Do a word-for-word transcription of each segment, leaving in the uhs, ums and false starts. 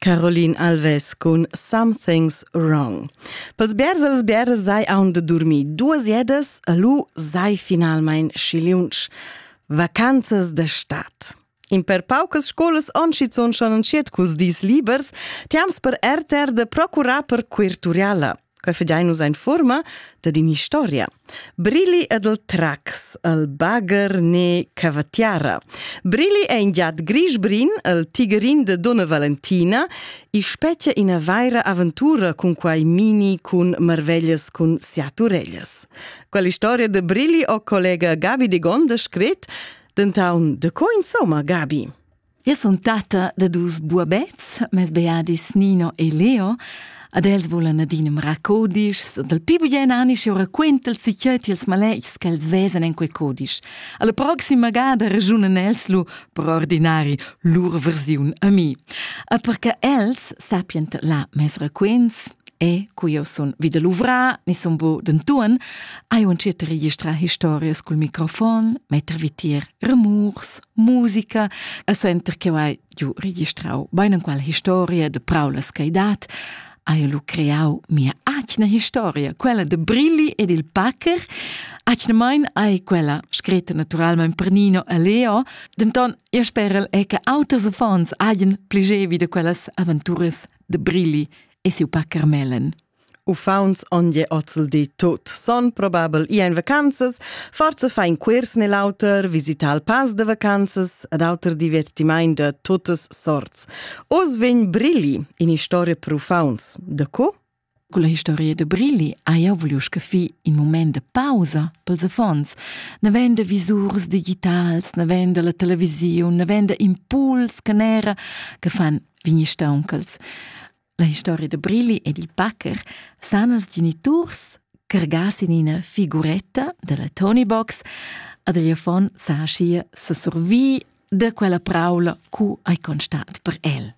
Caroline Alves con Something's Wrong. Pels biers e las bieras sai aun de dormir duas jedas e lu sai finalmein schiliunsch. Vacanzas de stat. In per paucas scolas on schizon schon anciet culs dis libers, tiams per erter de procurar per quirturiala. Quai fagiainus ein forma da din historia. Brilli ed el trax, el bagger ne cavatiara. Brilli è in giat grisbrin, el tigerin de Donna Valentina, i specchia in a vaira avventura con quai mini cun marveglias cun siaturellas. Quell'istoria de Brilli o collega Gabi de Gonda scret, d'entaun de co insomma, Gabi? Io son tata de dus buabets, mes beadis Nino e Leo, ad els volan adinem racodis, del pibugen anis io raquenta els sicchetti els maletgs che els vesen en quei codis. Alla proxima gada ragiunen els lu per ordinari lur versiun a mi. A perché els sapient la mes raquens e cui io son vida l'uvra, ni son bo d'entuan, hai un certo registra historias col microfon, metter vitier remurs, musica, a so enter che hai giù registrau bainan qual historia de praulas caidat, hai lu creau mia acna historia, quella de Brilli ed il Packer. Acna mein hai quella scritta naturalmente per Nino e Leo. Denton io spero e che auters e fons hagien pligevi de quelles avventuras de Brilli e siu Packer melen. U fauns onge ozzel di tot. Son probabel i ein vacanzas, forza fa in quers nell'auter, visita il pas de vacanzas, ad auter divertimain de totes sorts. Os vegn Brilli in historia per u fauns. De co? Con la historia de Brilli hai io vogliu scafi in moment de pausa pels affons. Ne vende visurs digitals, ne vende la televisiun, ne vende impuls che nera che fan vignistonkels. La historia de Brilli ed il Packer san als geniturs cargassin ina figuretta della Tony Box ad el fon sa schia se survi de quella praula cu ai constat per el.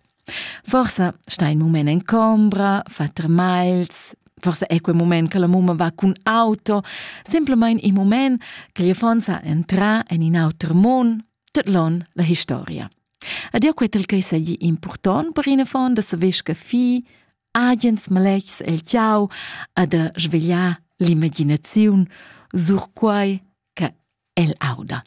Forsa sta in moment en combra, fa tre miles, forse è quel moment che la mumma va con auto, semplicemente il moment che gli fon sa entra in un altro mondo, tot lon la historia. Ad io quetel che sei important per in fond da saver che fi agens malecs el ciao ad a svegliar l'immaginazione sur quai che el auda.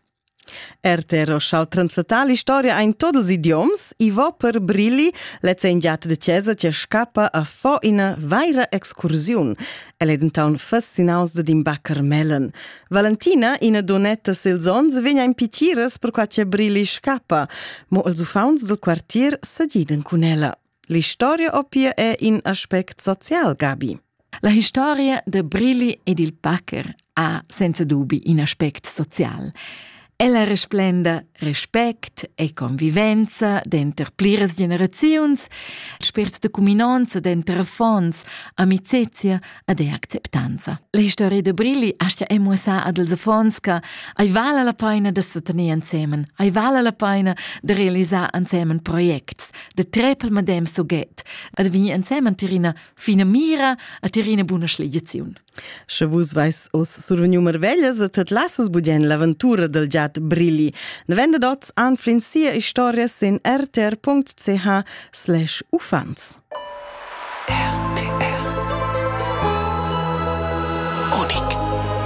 Ertero schau translatar l'istoria in tots els idioms, i vo per Brilli let's ingiat de Cesa che scappa a fo ina vaira excursiun. El è d'entaun fascinaus de din Backer Melen. Valentina, ina donetta silzons, vegna in picires per qua che Brilli scappa, mo els ufauns del quartier s'agiden con ella. L'istoria opia è in aspect social, Gabi. La historia de Brilli ed il Packer ha senza dubi in aspect social. Ella resplenda respect e convivenza d'enter pliras generaziuns, spert de cuminonza d'enter affons, amicizia ed e acceptanza. La historia de Brilli astia emuasa ad els affons ca ai vala la pena de se tenir ensemen, ai vala la pena de realisar ensemen projects, de trepel madem suget, ad vini ensemen tirina fina mira a tirina buna schligaziun. Se vus vais os survegnu merveglias et et lasses budien l'aventura del giat Brilli. Ne vende dots an flinsia historias in r t r punct c h slash ufans.